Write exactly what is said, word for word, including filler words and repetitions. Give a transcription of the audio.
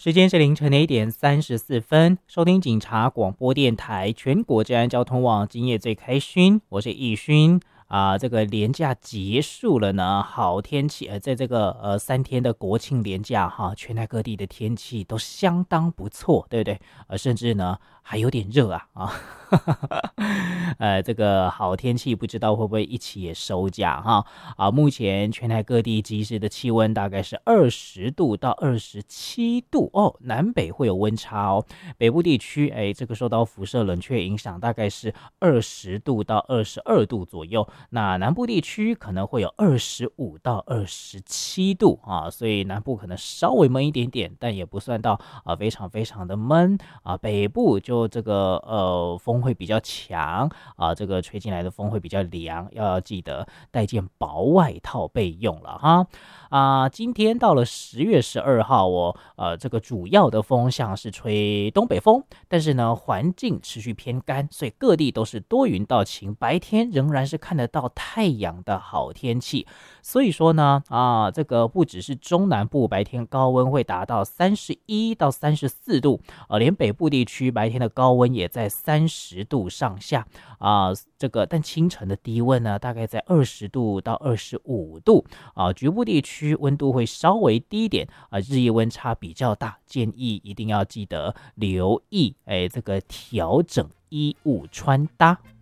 时间是凌晨的一点三十四分，收听警察广播电台全国治安交通网，今夜最开勋，我是易勋啊、呃。这个连假结束了呢，好天气，呃，在这个呃三天的国庆连假哈，全台各地的天气都相当不错，对不对？呃，甚至呢还有点热啊啊。呃，这个好天气不知道会不会一起也收假哈啊？目前全台各地即时的气温大概是二十度到二十七度哦，南北会有温差哦。北部地区，哎，这个受到辐射冷却影响，大概是二十度到二十二度左右。那南部地区可能会有二十五到二十七度啊，所以南部可能稍微闷一点点，但也不算到啊非常非常的闷啊。北部就这个呃风会比较强啊，这个吹进来的风会比较凉，要记得带件薄外套备用了哈。啊，今天到了十月十二号哦，呃，这个主要的风向是吹东北风，但是呢，环境持续偏干，所以各地都是多云到晴，白天仍然是看得到太阳的好天气。所以说呢，啊，这个不只是中南部白天高温会达到三十一到三十四度，呃，连北部地区白天的高温也在三十度上下啊。这个但清晨的低温呢，大概在二十度到二十五度啊，局部地区温度会稍微低一点啊，日夜温差比较大，建议一定要记得留意，哎，这个调整衣物穿搭。